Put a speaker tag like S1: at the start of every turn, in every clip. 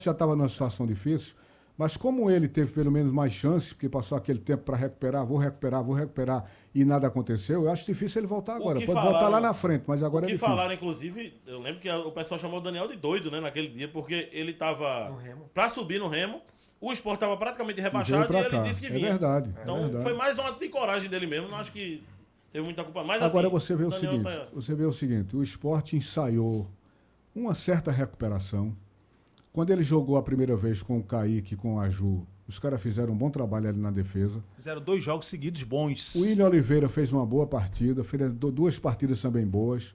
S1: já estava numa situação difícil, mas como ele teve pelo menos mais chance, porque passou aquele tempo para recuperar, vou recuperar, e nada aconteceu, eu acho difícil ele voltar agora. Pode voltar lá na frente, mas agora
S2: o
S1: é
S2: que
S1: difícil.
S2: falaram, inclusive, eu lembro que o pessoal chamou o Daniel de doido, né, naquele dia, porque ele tava
S3: No Remo.
S2: pra subir no Remo, o Sport tava praticamente
S1: Veio
S2: rebaixado e
S1: pra
S2: ele
S1: cá.
S2: disse que
S1: É
S2: vinha.
S1: verdade.
S2: Então
S1: é verdade.
S2: foi mais um ato de coragem dele mesmo, não acho que teve muita culpa. Mas
S1: Agora
S2: assim,
S1: você vê o
S2: Daniel
S1: seguinte,
S2: tá-
S1: o Sport ensaiou uma certa recuperação. Quando ele jogou a primeira vez com o Kaique, com o Aju, os caras fizeram um bom trabalho ali na defesa.
S4: Fizeram 2 jogos seguidos bons.
S1: O William Oliveira fez uma boa partida, fez 2 partidas também boas.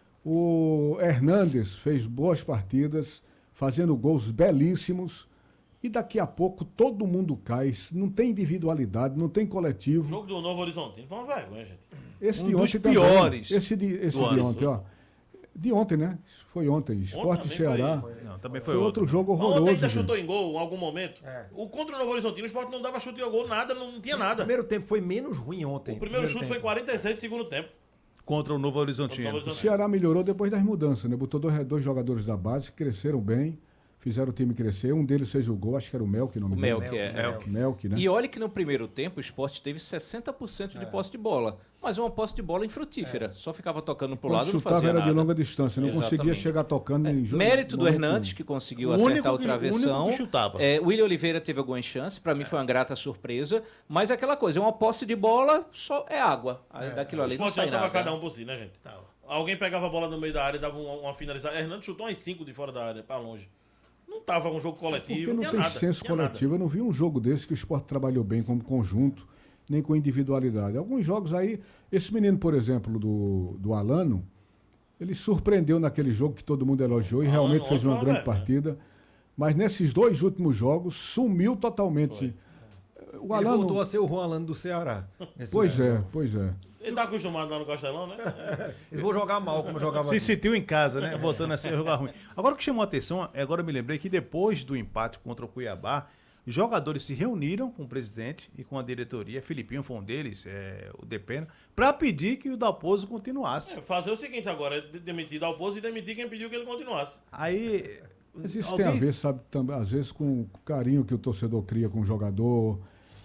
S1: O Hernandes fez boas partidas, fazendo gols belíssimos. E daqui a pouco todo mundo cai. Não tem individualidade, não tem
S2: O
S1: coletivo.
S2: jogo do Novo Horizontino foi uma vergonha, gente.
S1: Esse
S4: Um
S1: de
S4: dos
S1: ontem também.
S4: piores
S1: Esse de
S4: do ano.
S1: ontem, ó. De ontem, né? Foi ontem. Esporte
S2: também
S1: Ceará.
S4: Não, também
S1: Foi
S4: foi
S1: outro jogo
S2: Ontem
S1: horroroso.
S2: ainda
S1: gente.
S2: chutou em gol em algum momento.
S3: É.
S2: O contra o Novo Horizontino, o Sport não dava chute em gol, nada, não tinha
S3: O
S2: nada.
S3: primeiro tempo foi menos ruim ontem.
S2: O primeiro chute
S3: tempo.
S2: foi 46 do segundo tempo.
S4: contra o Novo Horizontino.
S2: Contra o Novo
S1: O Ceará melhorou depois das mudanças, né? Botou dois jogadores da base que cresceram bem, fizeram o time crescer. Um deles fez o gol, acho que era o Melk, não me
S5: O
S1: lembro.
S5: Melk, é.
S1: Melk, né?
S5: E olha que no primeiro tempo o Sport teve 60% de posse de bola, mas uma posse de bola infrutífera. Só ficava tocando pro
S1: Quando
S5: lado, não
S1: chutava
S5: fazia
S1: era de
S5: nada.
S1: longa distância, não conseguia
S5: Exatamente.
S1: chegar tocando em jogo.
S5: Mérito do
S1: momento
S5: Hernandes,
S1: nenhum.
S5: que conseguiu
S4: O
S5: acertar
S4: único
S5: o
S4: que-
S5: travessão.
S4: o único que chutava.
S5: O William Oliveira teve algumas chances, pra mim foi uma grata surpresa, mas é aquela coisa, é uma posse de bola, só é água. Aí daquilo
S2: O
S5: ali não
S2: Sport
S5: sai
S2: já tava
S5: nada.
S2: cada um por si, né, gente? Alguém pegava a bola no meio da área e dava uma finalizada. Hernandes chutou umas 5 de fora da área, pra longe. Não tava um jogo coletivo,
S1: Porque não
S2: tinha
S1: tem
S2: nada,
S1: senso
S2: tinha nada.
S1: coletivo. Eu não vi um jogo desse que o Sport trabalhou bem como conjunto, nem com individualidade. Alguns jogos aí, esse menino, por exemplo, do Alano, ele surpreendeu naquele jogo que todo mundo elogiou e
S2: Alano
S1: realmente fez
S2: ontem
S1: uma
S2: foi uma
S1: grande
S2: vergonha.
S1: partida. Mas nesses 2 últimos jogos, sumiu totalmente. O
S3: Ele
S1: Alano.
S3: voltou a ser o Juan Alano do Ceará.
S1: Pois é, pois é.
S2: Ele tá acostumado lá no Castelão, né?
S3: Eles vão jogar mal, como eu jogava
S4: Se
S3: aqui.
S4: sentiu em casa, né? Voltando assim a jogar ruim. Agora o que chamou a atenção, agora eu me lembrei que depois do empate contra o Cuiabá, os jogadores se reuniram com o presidente e com a diretoria, Filipinho foi um deles, o Depena, para pedir que o Dalpozo continuasse.
S2: Fazer o seguinte agora, demitir Dalpozo e demitir quem pediu que ele continuasse.
S4: Aí.
S1: Mas isso tem a ver, sabe, também, às vezes com o carinho que o torcedor cria com o jogador.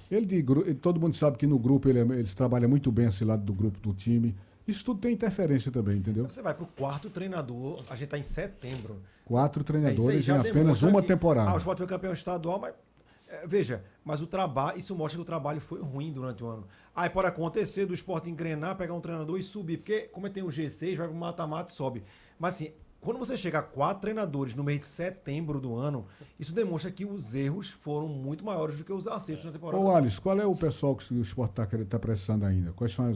S1: Todo mundo sabe que no grupo eles trabalham muito bem esse lado do grupo do time. Isso tudo tem interferência também, entendeu?
S3: Você vai pro quarto treinador, a gente tá em setembro.
S1: 4
S3: Isso aí
S1: treinadores em
S3: já
S1: apenas
S3: demonstra
S1: uma
S3: que-
S1: temporada.
S3: o Sport foi campeão estadual, mas veja, mas o trabalho, isso mostra que o trabalho foi ruim durante o ano. Aí pode acontecer do Sport engrenar, pegar um treinador e subir, porque como tem o G6, vai pro mata-mata e sobe. Mas assim, quando você chega a 4 treinadores no mês de setembro do ano, isso demonstra que os erros foram muito maiores do que os acertos na temporada.
S1: Ô, Alisson, qual é o pessoal que o Sport está precisando ainda? Quais são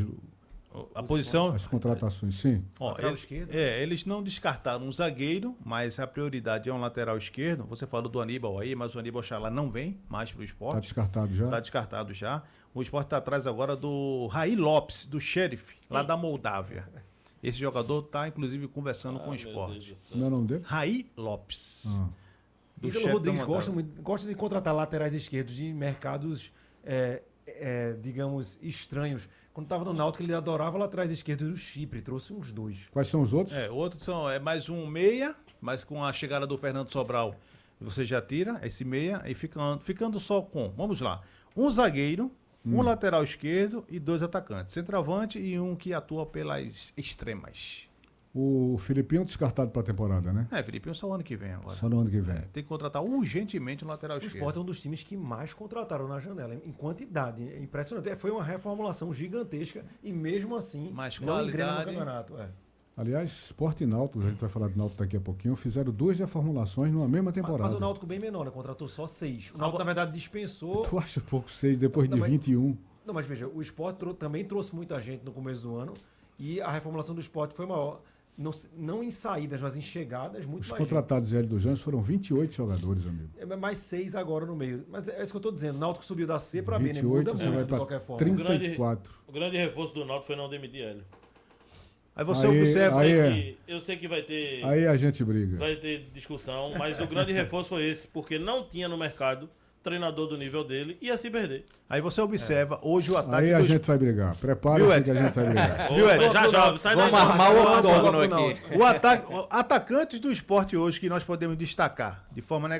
S4: A posição.
S1: as contratações? Sim.
S4: Ó,
S3: Lateral esquerdo.
S4: eles não descartaram um zagueiro, mas a prioridade é um lateral esquerdo. Você falou do Aníbal aí, mas o Aníbal Xalá não vem mais pro
S1: Está
S4: esporte.
S1: descartado já?
S4: Está descartado já. O esporte está atrás agora do Raí Lopes, do Sheriff, lá da Moldávia. Esse jogador está, inclusive, conversando com o esporte.
S1: Não é o nome dele?
S4: Raí Lopes.
S1: Ah.
S4: Do
S3: Ítalo
S4: chefe
S3: Rodrigues
S4: da
S3: gosta,
S4: Moldávia.
S3: gosta de contratar laterais esquerdos de mercados, digamos, estranhos. Quando estava no Náutico, ele adorava laterais esquerdos do Chipre, trouxe uns 2.
S1: Quais são os outros?
S4: Outros é mais um meia, mas com a chegada do Fernando Sobral, você já tira esse meia e ficando só com, vamos lá, um zagueiro, um lateral esquerdo e 2 atacantes. Centroavante e um que atua pelas extremas.
S1: O Filipinho descartado para a temporada, né?
S4: Felipe, só o ano que vem agora.
S1: Só no ano que vem.
S4: Tem que contratar urgentemente um lateral
S3: O Sport
S4: esquerdo.
S3: é um dos times que mais contrataram na janela, em quantidade. É impressionante. Foi uma reformulação gigantesca e mesmo assim
S4: Mais
S3: não engrena no
S4: qualidade.
S3: campeonato.
S1: Aliás, Sport e Náutico, a gente vai falar de Náutico daqui a pouquinho, fizeram 2 reformulações numa mesma temporada.
S3: Mas o Náutico bem menor, né? Contratou só 6. O Náutico, na verdade, dispensou.
S1: Tu acha pouco 6 depois de
S3: Não, mas-
S1: 21?
S3: Não, mas veja, o Sport também trouxe muita gente no começo do ano e a reformulação do Sport foi maior. Não em saídas, mas em chegadas, muito
S1: Os
S3: mais gente.
S1: contratados de Hélio dos Anjos foram 28 jogadores, amigo.
S3: Mais 6 agora no meio. Mas é isso que eu tô dizendo. O Náutico subiu da C para B, né?
S1: 28,
S3: Muda
S1: você
S3: muito
S1: vai
S3: de
S1: para
S3: qualquer forma.
S1: 34.
S2: O grande reforço do Náutico foi não demitir ele.
S4: Aí você
S1: Aí-
S4: observa.
S1: aí-
S2: Eu sei que vai
S1: Aí a gente briga.
S2: ter discussão, mas o grande reforço foi esse, porque não tinha no mercado treinador do nível dele, ia se perder.
S4: Aí você observa hoje o ataque
S1: Aí a
S4: do
S1: gente vai brigar.
S4: Viu,
S1: Prepara-se
S4: Ed?
S1: que a gente vai brigar.
S4: Viu, Ed?
S2: Já, sai daí.
S5: Vamos armar o octógono
S3: não.
S5: aqui.
S4: O atacantes do esporte hoje que nós podemos destacar de forma